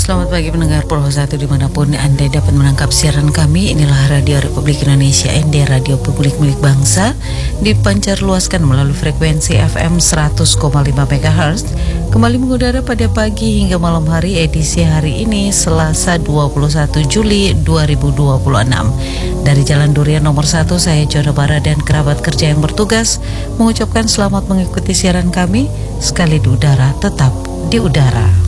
Selamat pagi pendengar Pulsa 1 dimanapun Anda dapat menangkap siaran kami. Inilah Radio Republik Indonesia ND, Radio Publik milik bangsa, dipancar luaskan melalui frekuensi FM 100,5 MHz. Kembali mengudara pada pagi hingga malam hari edisi hari ini Selasa 21 Juli 2026. Dari Jalan Durian nomor 1, saya Jono Bara dan kerabat kerja yang bertugas mengucapkan selamat mengikuti siaran kami. Sekali di udara, tetap di udara.